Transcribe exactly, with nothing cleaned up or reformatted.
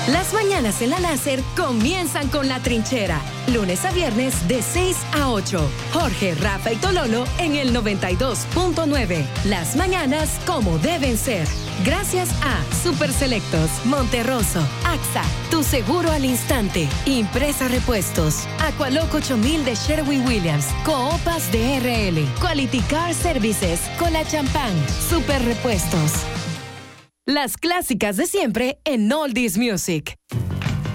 Las mañanas en la Láser comienzan con La Trinchera. Lunes a viernes de seis a ocho. Jorge, Rafa y Tololo en el noventa y dos punto nueve. Las mañanas como deben ser. Gracias a Super Selectos, Monterroso, AXA, Tu Seguro al Instante, Impresa Repuestos, Aqualoc ocho mil de Sherwin-Williams, Coopas de R L, Quality Car Services, Cola Champán, Super Repuestos. Las clásicas de siempre en Oldies Music.